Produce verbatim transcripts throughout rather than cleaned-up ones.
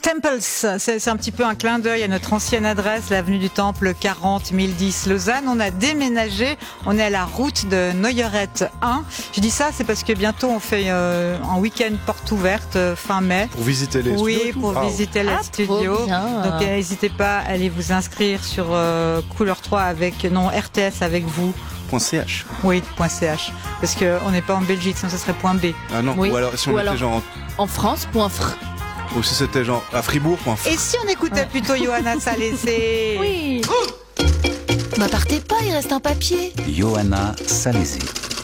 Temples, c'est, c'est un petit peu un clin d'œil à notre ancienne adresse, l'avenue du Temple quarante mille dix Lausanne. On a déménagé, on est à la route de Noyerette un. Je dis ça, c'est parce que bientôt on fait euh, un week-end porte ouverte euh, fin mai. Pour visiter les oui, studios. pour ah, visiter les ah, studios. Donc euh, n'hésitez pas à aller vous inscrire sur euh, Couleur trois avec, non, R T S avec vous. .ch. Oui, .ch. Parce qu'on n'est pas en Belgique, sinon ça serait .b. Ah non, Oui. ou alors si on Ou était alors- genre... En France, point fr. Ou si c'était genre à Fribourg. Et si on écoutait plutôt Johanna Salesé? Oui. Bah partez pas, il reste un papier. Johanna Salesé.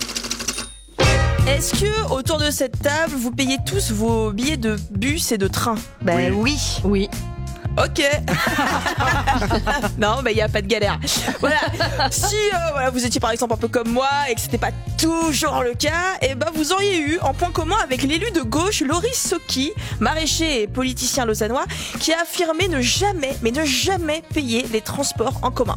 Est-ce que autour de cette table, vous payez tous vos billets de bus et de train? Ben oui. Oui. Ok. Non, mais il y a pas de galère. Voilà. Si euh, voilà, vous étiez par exemple un peu comme moi et que c'était pas toujours le cas, et ben vous auriez eu en point commun avec l'élu de gauche Loris Socky, maraîcher et politicien lausannois, qui a affirmé ne jamais, mais ne jamais payer les transports en commun.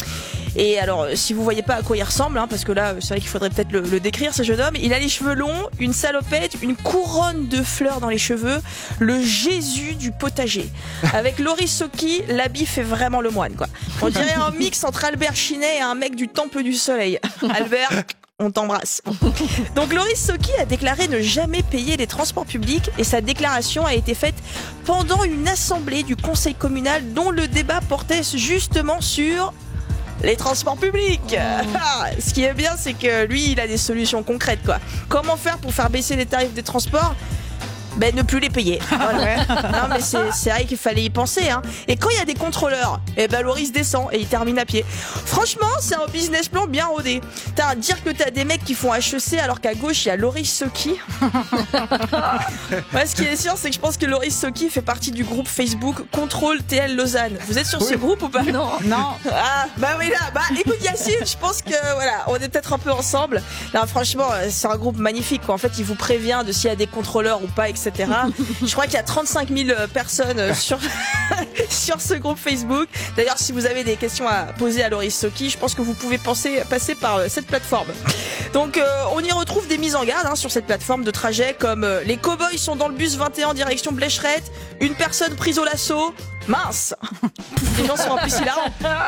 Et alors, si vous voyez pas à quoi il ressemble, hein, parce que là, c'est vrai qu'il faudrait peut-être le, le décrire, ce jeune homme, il a les cheveux longs, une salopette, une couronne de fleurs dans les cheveux, le Jésus du potager. Avec Loris Socky, l'habit fait vraiment le moine, quoi. On dirait un mix entre Albert Chinet et un mec du Temple du Soleil. Albert, on t'embrasse. Donc Loris Socky a déclaré ne jamais payer les transports publics et sa déclaration a été faite pendant une assemblée du conseil communal dont le débat portait justement sur les transports publics. Mmh. Ce qui est bien, c'est que lui, il a des solutions concrètes, quoi. Comment faire pour faire baisser les tarifs des transports? Ben, ne plus les payer. Voilà. Non, mais c'est, c'est vrai qu'il fallait y penser, hein. Et quand il y a des contrôleurs, eh ben, Loris descend et il termine à pied. Franchement, c'est un business plan bien rodé. T'as à dire que t'as des mecs qui font H E C alors qu'à gauche, il y a Loris Socky. Ouais, ce qui est sûr, c'est que je pense que Loris Socky fait partie du groupe Facebook Contrôle T L Lausanne. Vous êtes sur Oui. ce groupe ou pas? Non. Non. Ah, bah oui, là, bah écoute Yacine, je pense que voilà, on est peut-être un peu ensemble. Là, franchement, c'est un groupe magnifique, quoi. En fait, il vous prévient de s'il y a des contrôleurs ou pas, et cetera. Je crois qu'il y a trente-cinq mille personnes sur, sur ce groupe Facebook. D'ailleurs, si vous avez des questions à poser à Loris Socky, je pense que vous pouvez penser, passer par cette plateforme. Donc, euh, on y retrouve des mises en garde hein, sur cette plateforme de trajet comme euh, les cow-boys sont dans le bus vingt et un direction Blécherette, une personne prise au lasso. Mince. Les gens sont en plus hilarants.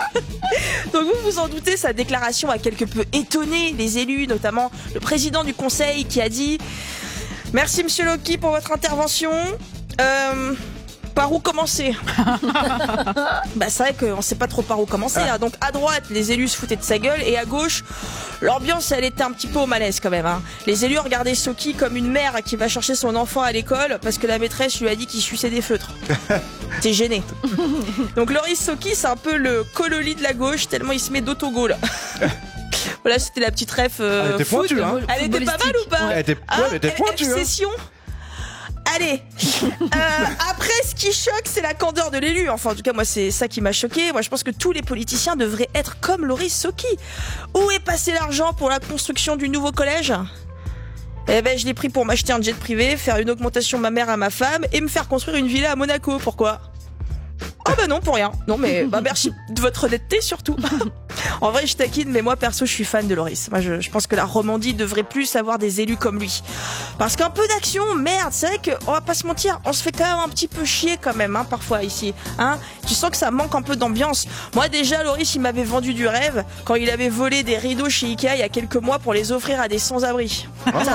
Donc vous vous en doutez, sa déclaration a quelque peu étonné les élus, notamment le président du conseil qui a dit « Merci Monsieur Locky pour votre intervention. Euh, par où commencer ?» Bah c'est vrai qu'on sait pas trop par où commencer. Hein. Donc à droite, les élus se foutaient de sa gueule et à gauche, l'ambiance elle était un petit peu au malaise quand même. Hein. Les élus regardaient Socky comme une mère qui va chercher son enfant à l'école parce que la maîtresse lui a dit qu'il suçait des feutres. T'es gêné. Donc Loris Socky, c'est un peu le cololi de la gauche tellement il se met d'autogol. Voilà, c'était la petite ref euh, Elle était foot. pointue, hein. Elle était pas mal ou pas? Elle était, ouais, Ah, elle était pointue. Hein. session. Allez, euh, après ce qui choque, c'est la candeur de l'élu. Enfin, en tout cas, moi, c'est ça qui m'a choqué. Moi, je pense que tous les politiciens devraient être comme Loris Socky. Où est passé l'argent pour la construction du nouveau collège? Eh ben, je l'ai pris pour m'acheter un jet privé, faire une augmentation mammaire à ma femme et me faire construire une villa à Monaco. Pourquoi? Oh bah non, pour rien. Non mais bah merci de votre honnêteté surtout. En vrai, je taquine, mais moi perso, je suis fan de Loris. Moi, je, je pense que la Romandie devrait plus avoir des élus comme lui. Parce qu'un peu d'action, merde, c'est vrai qu'on va pas se mentir, on se fait quand même un petit peu chier quand même, hein, parfois ici. Hein, tu sens que ça manque un peu d'ambiance. Moi déjà, Loris, il m'avait vendu du rêve quand il avait volé des rideaux chez Ikea il y a quelques mois pour les offrir à des sans-abri.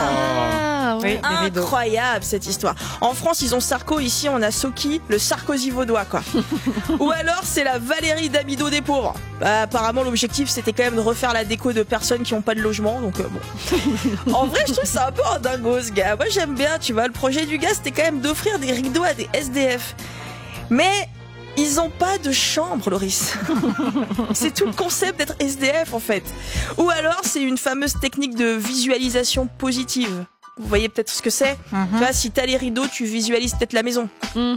Ah, Oui, ouais. des rideaux. Incroyable cette histoire. En France, ils ont Sarko, ici on a Socky, le Sarkozy vaudois quoi. Ou alors c'est la Valérie Damido des pauvres. Bah, apparemment l'objectif c'était quand même de refaire la déco de personnes qui ont pas de logement, donc euh, bon. En vrai, je trouve ça un peu un dingo ce gars. Moi j'aime bien, tu vois, le projet du gars c'était quand même d'offrir des rideaux à des S D F. Mais ils ont pas de chambre, Loris. C'est tout le concept d'être S D F en fait. Ou alors c'est une fameuse technique de visualisation positive. Vous voyez peut-être ce que c'est. Mm-hmm. Tu vois, si t'as les rideaux, tu visualises peut-être la maison. Mhm.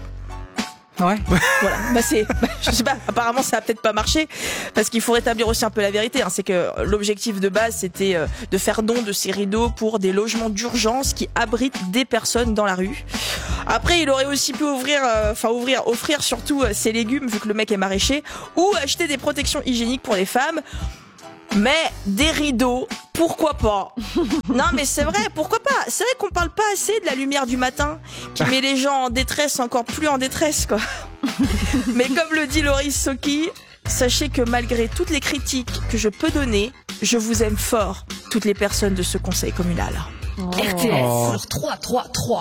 Ouais. Voilà. Bah c'est, bah, je sais pas. Apparemment, ça a peut-être pas marché parce qu'il faut rétablir aussi un peu la vérité. Hein. C'est que l'objectif de base, c'était euh, de faire don de ces rideaux pour des logements d'urgence qui abritent des personnes dans la rue. Après, il aurait aussi pu ouvrir, enfin euh, ouvrir, offrir surtout euh, ses légumes vu que le mec est maraîcher, ou acheter des protections hygiéniques pour les femmes. Mais des rideaux, pourquoi pas? Non mais c'est vrai, pourquoi pas? C'est vrai qu'on parle pas assez de la lumière du matin qui met les gens en détresse, encore plus en détresse quoi. Mais comme le dit Loris Socky, sachez que malgré toutes les critiques que je peux donner, je vous aime fort, toutes les personnes de ce conseil communal. R T S sur trois trois trois.